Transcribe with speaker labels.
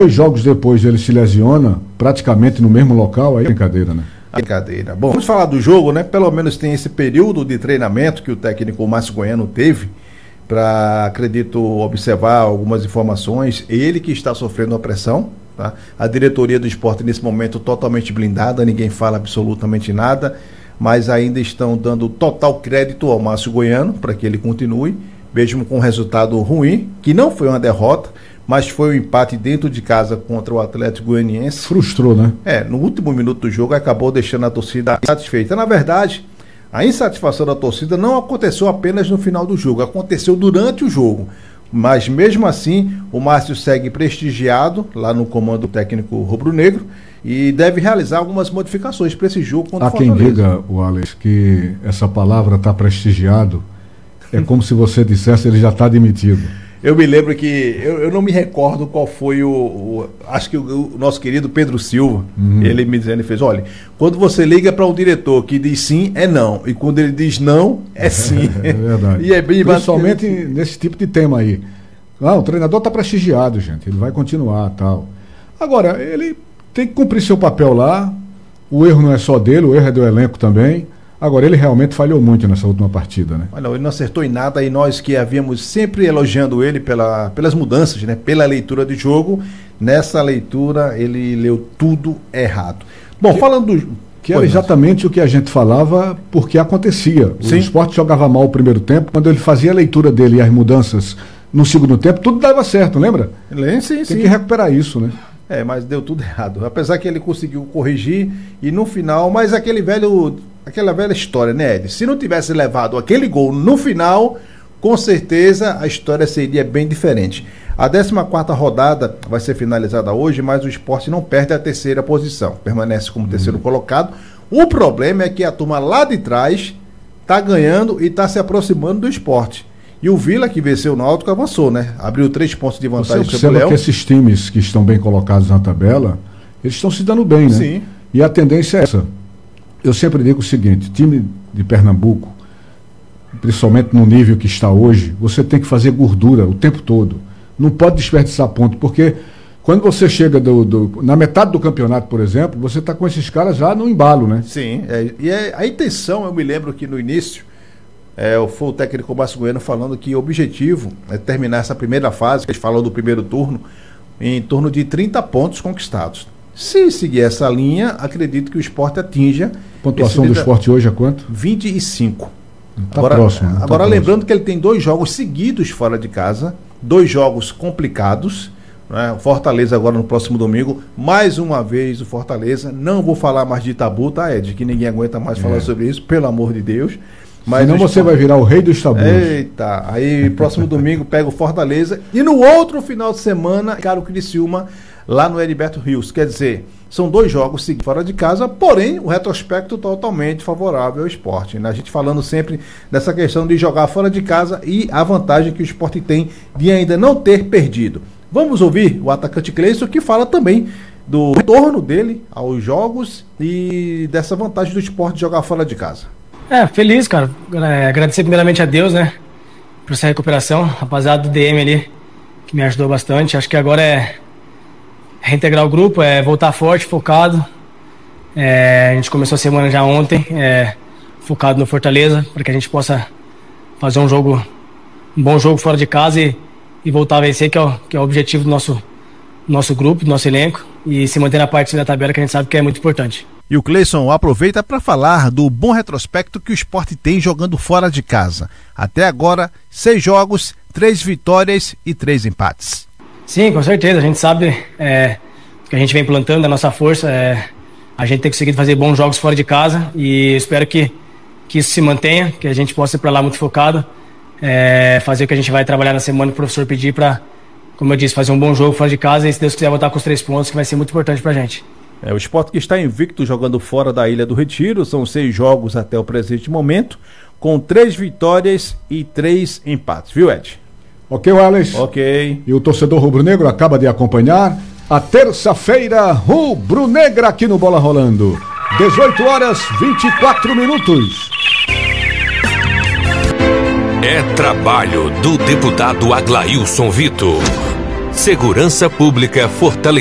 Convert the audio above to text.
Speaker 1: 2 jogos depois ele se lesiona, praticamente no mesmo local, aí é brincadeira, né?
Speaker 2: Brincadeira. Bom, vamos falar do jogo, né? Pelo menos tem esse período de treinamento que o técnico Márcio Goiano teve para, acredito, observar algumas informações. Ele que está sofrendo a pressão, tá? A diretoria do esporte nesse momento totalmente blindada, ninguém fala absolutamente nada, mas ainda estão dando total crédito ao Márcio Goiano para que ele continue, mesmo com um resultado ruim, que não foi uma derrota, mas foi um empate dentro de casa contra o Atlético Goianiense.
Speaker 1: Frustrou, né?
Speaker 2: No último minuto do jogo acabou deixando a torcida insatisfeita. Na verdade, a insatisfação da torcida não aconteceu apenas no final do jogo, aconteceu durante o jogo. Mas mesmo assim, o Márcio segue prestigiado lá no comando técnico rubro-negro e deve realizar algumas modificações para esse jogo contra o Fortaleza.
Speaker 1: Há quem diga, Wallace, que essa palavra está prestigiado, é como se você dissesse ele já está demitido.
Speaker 2: Eu me lembro que, eu não me recordo qual foi acho que o nosso querido Pedro Silva, ele me dizendo, ele fez, olha, quando você liga para um diretor que diz sim, é não, e quando ele diz não, é sim.
Speaker 1: É verdade.
Speaker 2: E é bem
Speaker 1: principalmente nesse tipo de tema aí. O treinador está prestigiado, gente, ele vai continuar, tal. Agora, ele tem que cumprir seu papel lá, o erro não é só dele, o erro é do elenco também. Agora, ele realmente falhou muito nessa última partida, né?
Speaker 2: Olha, ele não acertou em nada, e nós que havíamos sempre elogiando ele pelas mudanças, né? Pela leitura de jogo, nessa leitura ele leu tudo errado. Bom, falando do...
Speaker 1: Que era exatamente o que a gente falava, porque acontecia.
Speaker 2: Sim.
Speaker 1: O Sport jogava mal o primeiro tempo, quando ele fazia a leitura dele e as mudanças no segundo tempo, tudo dava certo, lembra?
Speaker 2: Sim.
Speaker 1: Tem que recuperar isso, né?
Speaker 2: Mas deu tudo errado. Apesar que ele conseguiu corrigir, e no final, mas aquela velha história, né, Ed? Se não tivesse levado aquele gol no final, com certeza a história seria bem diferente. A 14ª rodada vai ser finalizada hoje, mas o Sport não perde a terceira posição, permanece como terceiro colocado. O problema é que a turma lá de trás está ganhando e está se aproximando do Sport. E o Vila, que venceu o Náutico, avançou, né? Abriu 3 pontos de vantagem sobre o Leão.
Speaker 1: Que esses times que estão bem colocados na tabela, eles estão se dando bem, né?
Speaker 2: Sim.
Speaker 1: E a tendência é essa. Eu sempre digo o seguinte, time de Pernambuco, principalmente no nível que está hoje, você tem que fazer gordura o tempo todo. Não pode desperdiçar ponto, porque quando você chega na metade do campeonato, por exemplo, você está com esses caras já no embalo, né?
Speaker 2: Sim, a intenção, eu me lembro que no início, foi o técnico Márcio Goiano falando que o objetivo é terminar essa primeira fase, que a gente falou do primeiro turno, em torno de 30 pontos conquistados. Se seguir essa linha, acredito que o Sport atinja...
Speaker 1: A pontuação do Sport hoje é quanto?
Speaker 2: 25.
Speaker 1: Tá próximo.
Speaker 2: Agora lembrando que ele tem 2 jogos seguidos fora de casa, 2 jogos complicados, né? Fortaleza agora no próximo domingo, mais uma vez o Fortaleza. Não vou falar mais de tabu, tá, Ed? Que ninguém aguenta mais falar sobre isso, pelo amor de Deus.
Speaker 1: Mas senão você vai virar o rei dos tabus.
Speaker 2: Eita, aí próximo domingo pega o Fortaleza e no outro final de semana, cara, o Criciúma lá no Heriberto Rios. Quer dizer, são 2 jogos seguidos fora de casa, porém o retrospecto totalmente favorável ao Sport, né? A gente falando sempre dessa questão de jogar fora de casa e a vantagem que o Sport tem de ainda não ter perdido. Vamos ouvir o atacante Cleison, que fala também do retorno dele aos jogos e dessa vantagem do Sport de jogar fora de casa.
Speaker 3: Feliz, cara. Agradecer primeiramente a Deus, né, por essa recuperação. Rapaziada do DM ali, que me ajudou bastante. Acho que agora é reintegrar o grupo, voltar forte, focado. A gente começou a semana já ontem, focado no Fortaleza, para que a gente possa fazer um bom jogo fora de casa e voltar a vencer, que é o objetivo do nosso grupo, do nosso elenco, e se manter na parte da tabela, que a gente sabe que é muito importante.
Speaker 2: E o Cleison aproveita para falar do bom retrospecto que o Sport tem jogando fora de casa. Até agora, 6 jogos, 3 vitórias e 3 empates.
Speaker 3: Sim, com certeza. A gente sabe que a gente vem plantando a nossa força. A gente tem conseguido fazer bons jogos fora de casa e espero que isso se mantenha, que a gente possa ir para lá muito focado, fazer o que a gente vai trabalhar na semana que o professor pedir para, como eu disse, fazer um bom jogo fora de casa e, se Deus quiser, voltar com os 3 pontos, que vai ser muito importante para a gente.
Speaker 2: O Sport que está invicto jogando fora da Ilha do Retiro, são 6 jogos até o presente momento, com 3 vitórias e 3 empates, viu, Ed?
Speaker 1: Ok, Wallace?
Speaker 2: Ok.
Speaker 1: E o torcedor rubro-negro acaba de acompanhar a terça-feira rubro-negra aqui no Bola Rolando. 18h24.
Speaker 4: É trabalho do deputado Aglailson Vitor. Segurança Pública fortalecida.